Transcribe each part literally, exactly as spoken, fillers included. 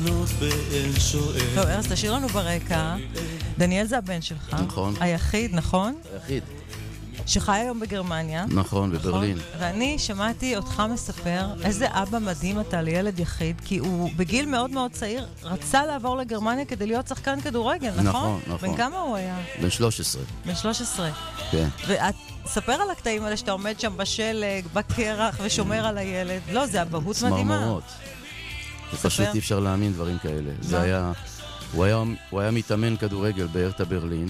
טוב, ארז, תשאיר לנו ברקע. דניאל זה הבן שלך. נכון. היחיד, נכון? היחיד. שחי היום בגרמניה. נכון, בברלין. ואני שמעתי אותך מספר איזה אבא מדהים אתה לילד יחיד, כי הוא בגיל מאוד מאוד צעיר רצה לעבור לגרמניה כדי להיות שחקן כדורגל, נכון? נכון, נכון. בן כמה הוא היה? בן שלוש עשרה. בן שלוש עשרה. כן. ואת ספר על הקטעים האלה שאתה עומד שם בשלג, בקרח ושומר על הילד. לא, זה אבהות מדהימה. צמרמורות. זה פשוט אי אפשר להאמין דברים כאלה. זה היה, הוא היה, הוא היה מתאמן כדורגל בהרטה ברלין,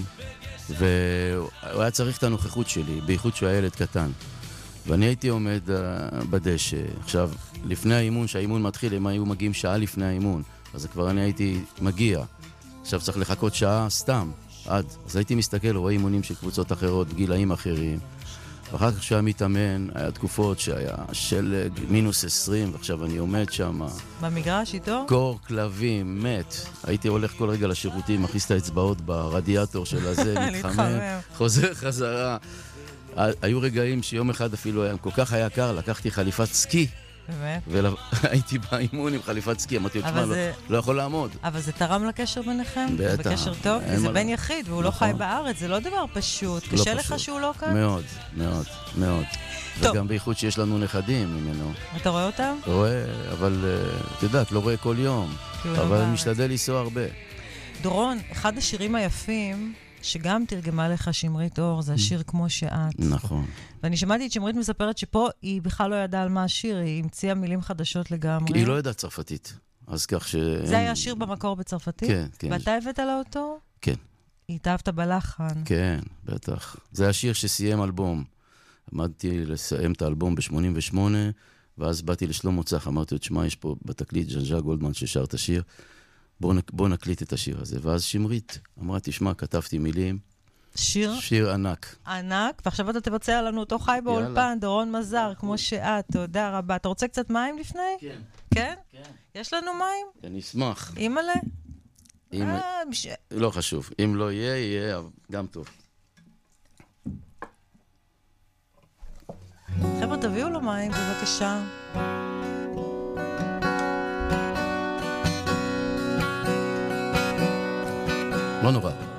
והוא היה צריך את הנוכחות שלי, בייחוד שהוא היה ילד קטן. ואני הייתי עומד uh, בדשא. עכשיו, לפני האימון, שהאימון מתחיל, הם היו מגיעים שעה לפני האימון, אז כבר אני הייתי מגיע. עכשיו צריך לחכות שעה סתם, עד. אז הייתי מסתכל, רואה אימונים של קבוצות אחרות, גילאים אחרים. ואחר כך שהיה מתאמן, היה תקופות שהיה שלג, מינוס עשרים, ועכשיו אני עומד שם. במגרש איתו? קור כלבים, מת. הייתי הולך כל רגע לשירותים, מכניס את האצבעות ברדיאטור של הזה, מתחמם, חוזר חזרה. היו רגעים שיום אחד אפילו היה, כל כך היה קר, לקחתי חליפת סקי. באמת? והייתי באימון עם חליפת סקי, אמרתי לו, תשמע, לא יכול לעמוד. אבל זה תרם לקשר ביניכם? בטח. בקשר טוב? זה בן יחיד, והוא לא חי בארץ, זה לא דבר פשוט. קשה לך שהוא לא כאן? מאוד, מאוד, מאוד. וגם בייחוד שיש לנו נכדים ממנו. אתה רואה אותם? רואה, אבל, את יודעת, לא רואה כל יום. אבל משתדל לנסוע הרבה. דורון, אחד השירים היפים, שגם תרגמה לך שמרית אור, זה השיר כמו שאת. נכון. ואני שמעתי את שמרית מספרת שפה היא בכלל לא ידעה על מה השיר, היא המציאה מילים חדשות לגמרי. היא לא ידעה צרפתית, אז כך ש... זה היה שיר במקור בצרפתית? כן, כן. ואתה הבאת לה אותו? כן. התאהבת בלחן. כן, בטח. זה השיר שסיים אלבום. עמדתי לסיים את האלבום ב-שמונים ושמונה, ואז באתי לשלמה צח, אמרתי לו, תשמע, יש פה בתקליט ז'אן גולדמן ששר את השיר, בוא, נק... בוא נקליט את השיר הזה. ואז שמרית אמרה, תשמע, כתבתי מילים. שיר? שיר ענק. ענק, ועכשיו אתה תבצע לנו אותו חי באולפן, דורון מזר, כמו שאת, תודה רבה. אתה רוצה קצת מים לפני? כן. כן? כן. יש לנו מים? אני אשמח. אימאלה? אימא... לא חשוב. אם לא יהיה, יהיה גם טוב. חבר'ה, תביאו לו מים, בבקשה. לא נורא.